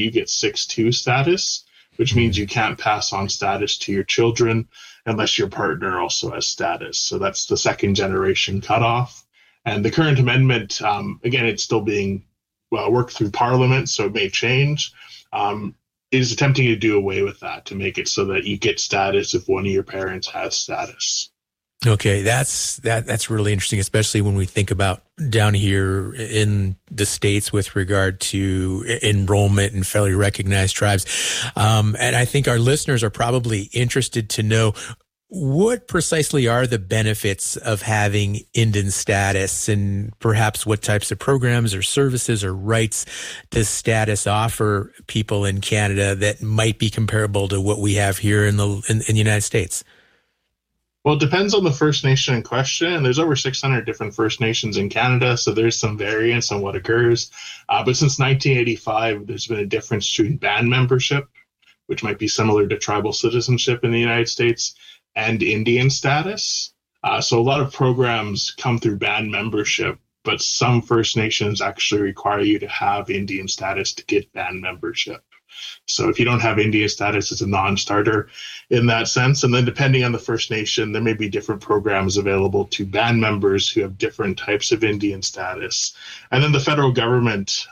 you get 6-2 status, which means you can't pass on status to your children unless your partner also has status. So that's the second generation cutoff. And the current amendment, again, it's still being worked through Parliament, so it may change, is attempting to do away with that, to make it so that you get status if one of your parents has status. Okay, that's really interesting, especially when we think about down here in the States with regard to enrollment in federally recognized tribes. And I think our listeners are probably interested to know, what precisely are the benefits of having Indian status, and perhaps what types of programs or services or rights does status offer people in Canada that might be comparable to what we have here in the United States? Well, it depends on the First Nation in question, and there's over 600 different First Nations in Canada, so there's some variance on what occurs. But since 1985, there's been a difference between band membership, which might be similar to tribal citizenship in the United States, and Indian status. So a lot of programs come through band membership, but some First Nations actually require you to have Indian status to get band membership. So if you don't have Indian status, it's a non-starter in that sense. And then depending on the First Nation, there may be different programs available to band members who have different types of Indian status. And then the federal government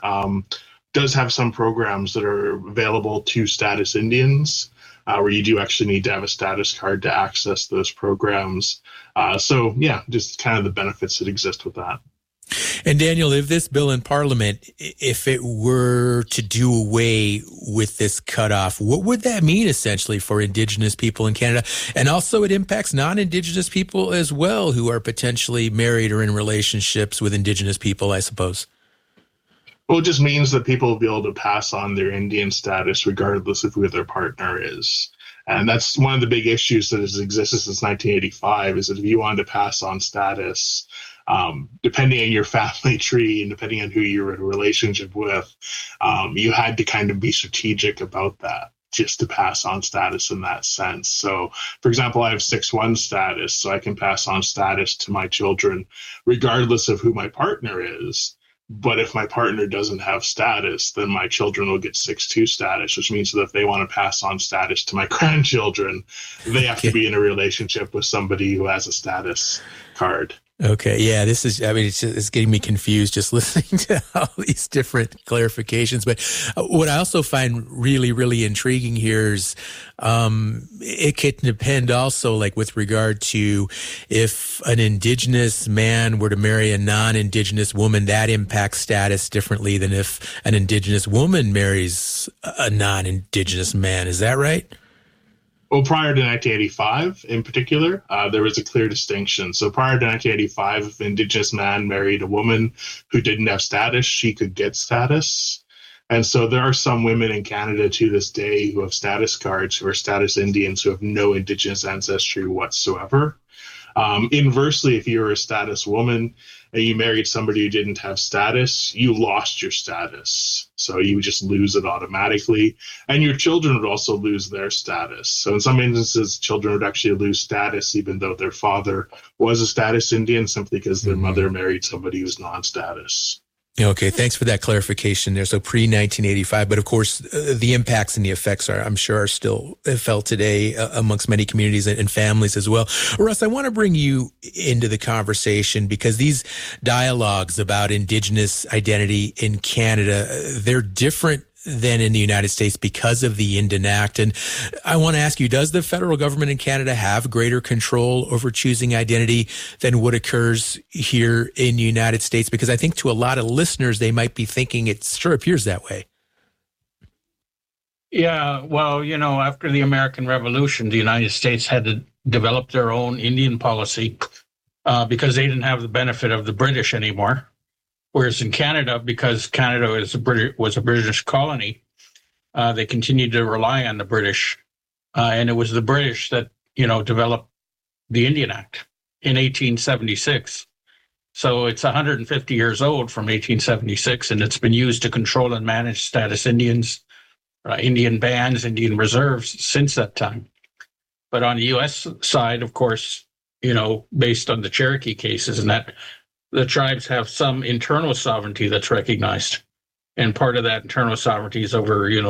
does have some programs that are available to status Indians, where you do actually need to have a status card to access those programs. So yeah, just kind of the benefits that exist with that. And Daniel, if this bill in Parliament, if it were to do away with this cutoff, what would that mean essentially for Indigenous people in Canada? And also it impacts non-Indigenous people as well, who are potentially married or in relationships with Indigenous people, I suppose. Well, it just means that people will be able to pass on their Indian status regardless of who their partner is. And that's one of the big issues that has existed since 1985, is that if you wanted to pass on status, depending on your family tree and depending on who you're in a relationship with, you had to kind of be strategic about that just to pass on status in that sense. So, for example, I have 6-1 status, so I can pass on status to my children regardless of who my partner is. But if my partner doesn't have status, then my children will get 6-2 status, which means that if they want to pass on status to my grandchildren, they have to be in a relationship with somebody who has a status card. Okay. Yeah, this is, I mean, it's getting me confused just listening to all these different clarifications. But what I also find really, really intriguing here is it can depend also, like with regard to if an Indigenous man were to marry a non-Indigenous woman, that impacts status differently than if an Indigenous woman marries a non-Indigenous man. Is that right? Well, prior to 1985, in particular, there was a clear distinction. So prior to 1985, if an Indigenous man married a woman who didn't have status, she could get status. And so there are some women in Canada to this day who have status cards, who are status Indians, who have no Indigenous ancestry whatsoever. Inversely, if you were a status woman and you married somebody who didn't have status, you lost your status. So you would just lose it automatically. And your children would also lose their status. So in some instances, children would actually lose status even though their father was a status Indian, simply because their mother married somebody who's non-status. Okay, thanks for that clarification there. So pre-1985, but of course, the impacts and the effects I'm sure are still felt today amongst many communities and families as well. Russ, I want to bring you into the conversation because these dialogues about Indigenous identity in Canada, they're different than in the United States because of the Indian Act. And I want to ask you, does the federal government in Canada have greater control over choosing identity than what occurs here in the United States? Because I think to a lot of listeners, they might be thinking it sure appears that way. Yeah, well, you know, after the American Revolution, the United States had to develop their own Indian policy because they didn't have the benefit of the British anymore. Whereas in Canada, because Canada was a British colony, they continued to rely on the British. And it was the British that, you know, developed the Indian Act in 1876. So it's 150 years old from 1876, and it's been used to control and manage status Indians, Indian bands, Indian reserves since that time. But on the U.S. side, of course, you know, based on the Cherokee cases and that, the tribes have some internal sovereignty that's recognized. and part of that internal sovereignty is over,